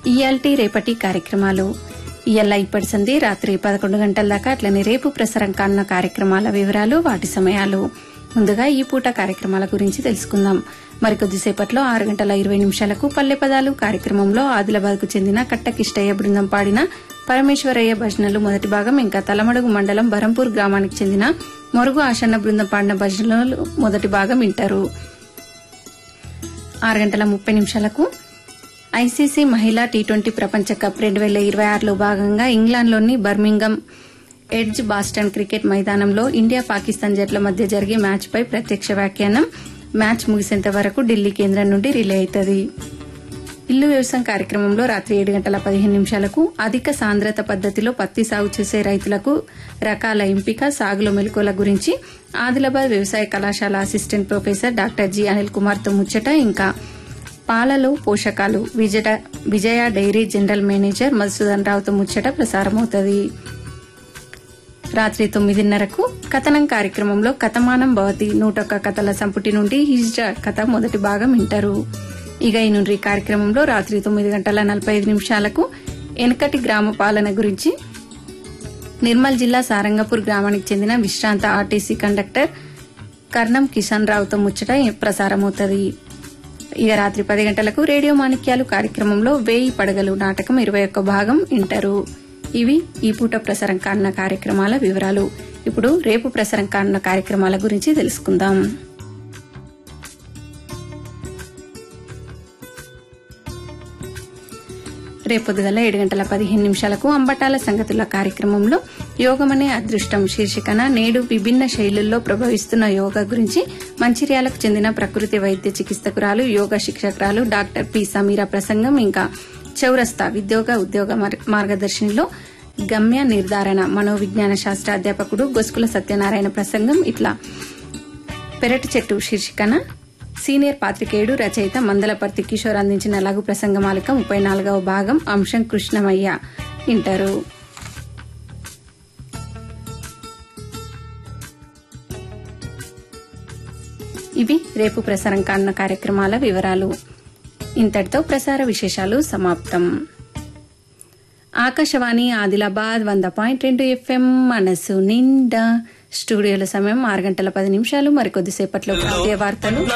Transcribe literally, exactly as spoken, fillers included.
ఇయాల్టి రేపటి కార్యక్రమాలు ఇయ్యాల ఇప్పటి సంధి రాత్రి పదకొండు గంటల దాకా అట్లనే రేపు ప్రసారం కానున్న కార్యక్రమాల వివరాలు వాటి సమయాలు. ముందుగా ఈ పూట కార్యక్రమాల గురించి తెలుసుకుందాం. మరికొద్దిసేపట్లో ఆరు గంటల ఇరవై నిమిషాలకు పల్లె పదాలు కార్యక్రమంలో ఆదిలాబాద్ కు చెందిన కట్టకిష్టయ్య బృందం పాడిన పరమేశ్వరయ్య భజనలు మొదటి భాగం, ఇంకా తలమడుగు మండలం బరంపూర్ గ్రామానికి చెందిన మొరుగు ఆషన్న బృందం పాడిన భజనలు మొదటి భాగం వింటారు. ఆరు గంటల ముప్పై నిమిషాలకు ఐసీసీ మహిళా టీ ట్వంటీ ప్రపంచ కప్ రెండు వేల ఇరవై ఆరులో భాగంగా ఇంగ్లాండ్లోని బర్మింగం ఎడ్జ్ బాస్టన్ క్రికెట్ మైదానంలో ఇండియా పాకిస్తాన్ జట్ల మధ్య జరిగే మ్యాచ్పై ప్రత్యక్ష వ్యాఖ్యానం. మ్యాచ్ ముగిసేంత వరకు ఢిల్లీ కేంద్రం నుండి రిలే అవుతుంది. ఇల్లు వ్యవసాయం కార్యక్రమంలో రాత్రి ఏడు గంటల పదిహేను నిమిషాలకు అధిక సాంద్రత పద్దతిలో పత్తి సాగు చేసే రైతులకు రకాల ఎంపిక, సాగులో మెలకువల గురించి ఆదిలాబాద్ వ్యవసాయ కళాశాల assistant professor doctor G Anil Kumar తో ముచ్చట, ఇంకా పాలలో పోషకాలు విజయ విజయ డైరీ జనరల్ మేనేజర్ మధుసూదన్ రావుతో ముచ్చట ప్రసారమవుతుంది. రాత్రి తొమ్మిదిన్నరకు కథనం కార్యక్రమంలో కథమానం భవతి నూటొక్క కథల సంపుటి నుండి హిజ్రా కథ మొదటి భాగం వింటారు. ఇక ఈ నుండి కార్యక్రమంలో రాత్రి తొమ్మిది గంటల నలభై ఐదు నిమిషాలకు ఎనకటి గ్రామ పాలన గురించి నిర్మల్ జిల్లా సారంగపూర్ గ్రామానికి చెందిన విశ్రాంత ఆర్టీసీ కండక్టర్ కర్ణం కిషన్ రావుతో ముచ్చట ప్రసారమవుతుంది. ఇక రాత్రి పది గంటలకు రేడియో మాణిక్యాలు కార్యక్రమంలో వేయి పడగలు నాటకం ఇరవై ఒక్క భాగం వింటారు. ఇవి ఈ పూట ప్రసారం కానున్న కార్యక్రమాల వివరాలు. ఇప్పుడు రేపు ప్రసారం కానున్న కార్యక్రమాల గురించి తెలుసుకుందాం. రేపొద్దుగల ఏడు గంటల పదిహేను నిమిషాలకు అంబటాల సంగతుల కార్యక్రమంలో యోగమనే అదృష్టం శీర్షికన నేడు విభిన్న శైలుల్లో ప్రభవిస్తున్న యోగా గురించి మంచిర్యాలకు చెందిన ప్రకృతి వైద్య చికిత్సకురాలు, యోగా శిక్షకురాలు డాక్టర్ పి సమీరా ప్రసంగం, ఇంకా చౌరస్తా విద్యోగ ఉద్యోగ మార్గదర్శినిలో గమ్య నిర్ధారణ మనోవిజ్ఞాన శాస్త్ర అధ్యాపకుడు గొస్కుల సత్యనారాయణ ప్రసంగం, ఇట్లా పెరటి చెట్టు శీర్షికన సీనియర్ పాత్రికేయుడు రచయిత మందలపర్తి కిషోర్ అందించిన లఘు ప్రసంగమాలిక ముప్పై నాలుగవ భాగం అంశం కృష్ణమయ్య వింటారు. ఇవి రేపు ప్రసారం కానున్న కార్యక్రమాల వివరాలు. ఇంతటితో ప్రసార విశేషాలు సమాప్తం. ఆకాశవాణి ఆదిలాబాద్ వంద పాయింట్ రెండు ఎఫ్ఎం మనసు నిండా. స్టూడియోల సమయం ఆరు గంటల పది నిమిషాలు. మరికొద్దిసేపట్లో ప్రాంతీయ వార్తలు.